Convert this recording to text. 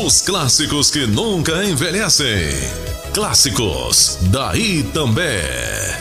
Os clássicos que nunca envelhecem. Clássicos da Itambé.